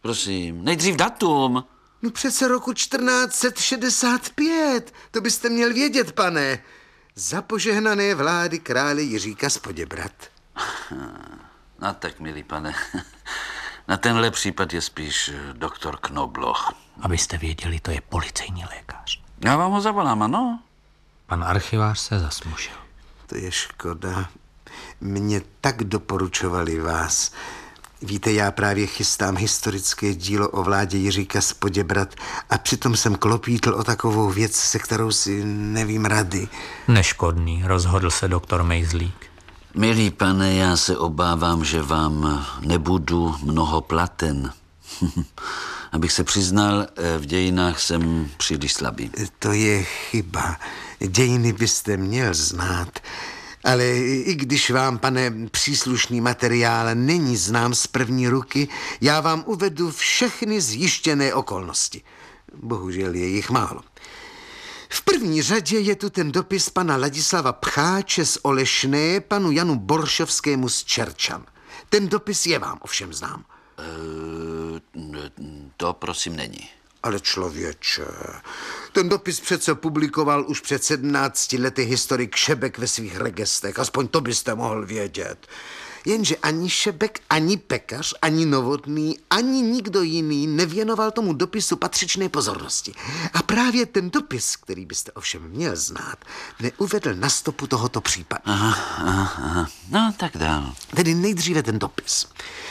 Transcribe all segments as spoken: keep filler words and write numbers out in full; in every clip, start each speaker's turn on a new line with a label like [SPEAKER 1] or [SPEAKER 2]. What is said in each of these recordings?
[SPEAKER 1] Prosím, nejdřív datum.
[SPEAKER 2] No přece roku čtrnáct set šedesát pět, to byste měl vědět, pane. Za požehnané vlády krále Jiříka z Poděbrad.
[SPEAKER 1] No tak, milý pane, na tenhle případ je spíš doktor Knobloch.
[SPEAKER 3] Abyste věděli, to je policejní lékař.
[SPEAKER 1] Já vám ho zavolám, ano?
[SPEAKER 3] Pan archivář se zasmušil.
[SPEAKER 2] To je škoda. Mě tak doporučovali vás. Víte, já právě chystám historické dílo o vládě Jiříka z Poděbrad a přitom jsem klopítl o takovou věc, se kterou si nevím rady.
[SPEAKER 3] Neškodný, rozhodl se doktor Mejzlík.
[SPEAKER 1] Milý pane, já se obávám, že vám nebudu mnoho platen. Abych se přiznal, v dějinách jsem příliš slabý.
[SPEAKER 2] To je chyba. Dějiny byste měl znát. Ale i když vám, pane, příslušný materiál není znám z první ruky, já vám uvedu všechny zjištěné okolnosti. Bohužel je jich málo. V první řadě je tu ten dopis pana Ladislava Pcháče z Olešné panu Janu Boršovskému z Čerčan. Ten dopis je vám ovšem znám.
[SPEAKER 1] E, to prosím není.
[SPEAKER 2] Ale člověče, ten dopis přece publikoval už před sedmnácti lety historik Šebek ve svých regestech, aspoň to byste mohl vědět. Jenže ani Šebek, ani Pekař, ani Novotný, ani nikdo jiný nevěnoval tomu dopisu patřičné pozornosti. A právě ten dopis, který byste ovšem měl znát, neuvedl na stopu tohoto případu.
[SPEAKER 1] Aha, aha, aha. No, tak dál.
[SPEAKER 2] Tedy nejdříve ten dopis.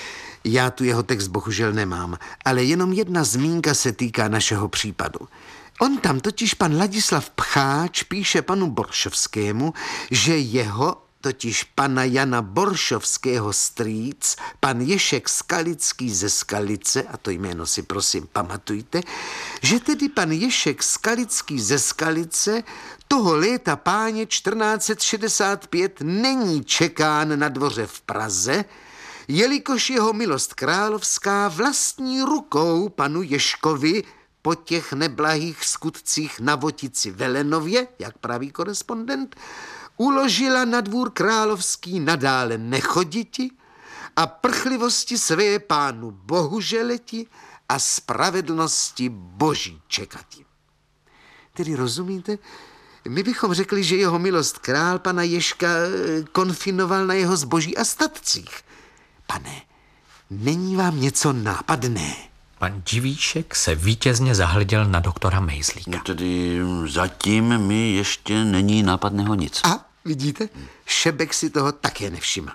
[SPEAKER 2] Já tu jeho text bohužel nemám, ale jenom jedna zmínka se týká našeho případu. On tam totiž pan Ladislav Pcháč píše panu Boršovskému, že jeho, totiž pana Jana Boršovského strýc, pan Ješek Skalický ze Skalice, a to jméno si prosím pamatujte, že tedy pan Ješek Skalický ze Skalice toho léta páně čtrnáct set šedesát pět není čekán na dvoře v Praze, jelikož jeho milost královská vlastní rukou panu Ješkovi po těch neblahých skutcích na Votici Velenově, jak praví korespondent, uložila na dvůr královský nadále nechoditi a prchlivosti své pánu bohuželeti a spravedlnosti boží čekati. Tedy rozumíte? My bychom řekli, že jeho milost král pana Ješka konfinoval na jeho zboží a statcích. Pane, není vám něco nápadné?
[SPEAKER 3] Pan Divíšek se vítězně zahleděl na doktora Mejzlíka.
[SPEAKER 1] No tedy zatím mi ještě není nápadného nic.
[SPEAKER 2] A vidíte, Šebek si toho také nevšiml.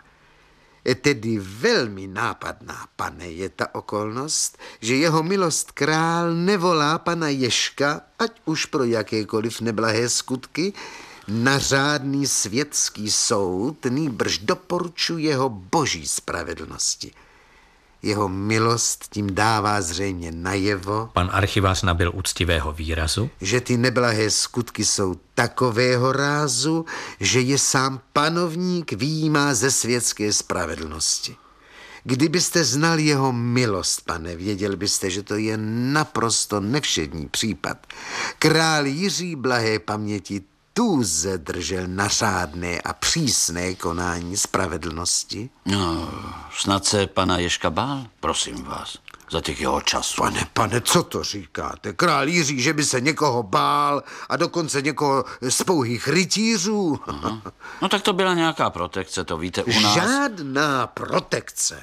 [SPEAKER 2] Tedy velmi nápadná, pane, je ta okolnost, že jeho milost král nevolá pana Ješka, ať už pro jakékoliv neblahé skutky, na řádný světský soud, nýbrž doporučuje ho boží spravedlnosti. Jeho milost tím dává zřejmě najevo,
[SPEAKER 3] Pan archivář nabyl úctivého výrazu,
[SPEAKER 2] že ty neblahé skutky jsou takového rázu, že je sám panovník vyjímá ze světské spravedlnosti. Kdybyste znal jeho milost, pane, věděl byste, že to je naprosto nevšední případ. Král Jiří blahé paměti tůze držel na řádné a přísné konání spravedlnosti.
[SPEAKER 1] No, snad se pana Ješka bál? Prosím vás, za těch jeho časů.
[SPEAKER 2] Pane, pane, co to říkáte? Král Jiří, že by se někoho bál a dokonce někoho z pouhých rytířů?
[SPEAKER 1] Aha. No tak to byla nějaká protekce, to víte u nás.
[SPEAKER 2] Žádná protekce.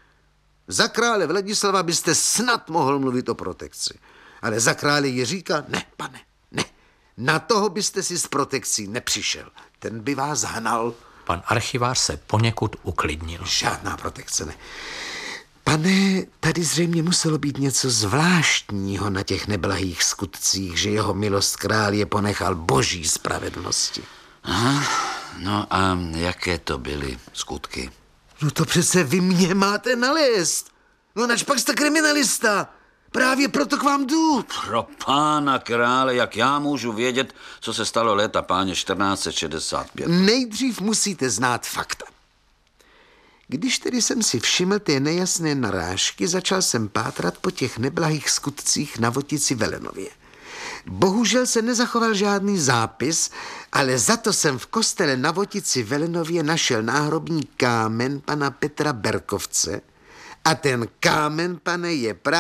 [SPEAKER 2] Za krále Vladislava byste snad mohl mluvit o protekci, ale za krále Jiříka ne, pane, ne. Na toho byste si s protekcí nepřišel. Ten by vás hnal.
[SPEAKER 3] pan archivář se poněkud uklidnil.
[SPEAKER 2] Žádná protekce ne. Pane, tady zřejmě muselo být něco zvláštního na těch neblahých skutcích, že jeho milost král je ponechal boží spravedlnosti.
[SPEAKER 1] Aha, no a jaké to byly skutky?
[SPEAKER 2] No to přece vy mě máte nalézt. No načpak jste kriminalista. Právě proto k vám jdu.
[SPEAKER 1] Pro pána krále, jak já můžu vědět, co se stalo léta páně čtrnáct set šedesát pět?
[SPEAKER 2] Nejdřív musíte znát fakta. Když tedy jsem si všiml té nejasné narážky, začal jsem pátrat po těch neblahých skutcích na Votici Velenově. Bohužel se nezachoval žádný zápis, ale za to jsem v kostele na Votici Velenově našel náhrobní kámen pana Petra Berkovce a ten kámen, pane, je právě